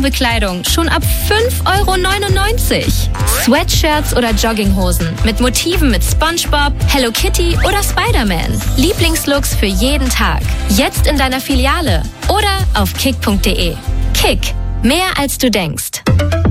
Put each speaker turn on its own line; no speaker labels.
Winterbekleidung schon ab 5,99 €. Sweatshirts oder Jogginghosen mit Motiven mit SpongeBob, Hello Kitty oder Spider-Man. Lieblingslooks für jeden Tag. Jetzt in deiner Filiale oder auf kick.de. Kick, mehr als du denkst.